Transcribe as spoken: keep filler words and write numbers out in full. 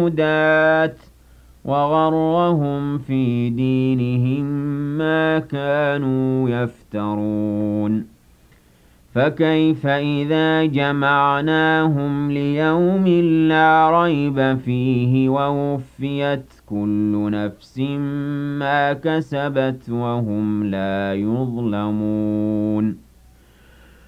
معدودات وغرهم في دينهم ما كانوا يفترون فكيف إذا جمعناهم ليوم لا ريب فيه ووفيت كل نفس ما كسبت وهم لا يظلمون